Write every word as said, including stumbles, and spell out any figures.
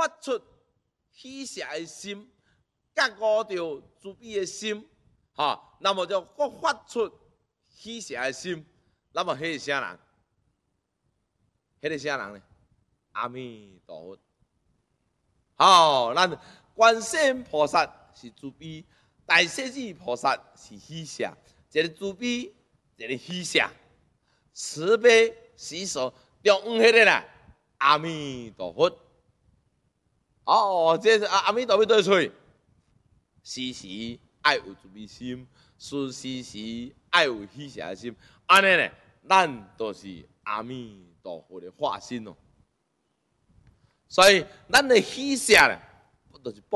发出喜舍的心，觉悟着慈悲的心，哈，那么就各发出喜舍的心，那么迄是啥人？迄个啥人呢？阿弥陀佛。好，咱观世音菩萨是慈悲，大势至菩萨是喜舍，一个慈悲，一个喜舍，慈悲喜舍，中央迄个啦，阿弥陀佛。哦，这是阿阿弥陀佛对嘴，时时爱有慈悲心，时时时爱有喜舍的心，安尼呢，咱都是阿弥陀佛的化身哦。所以，咱的喜舍呢，就是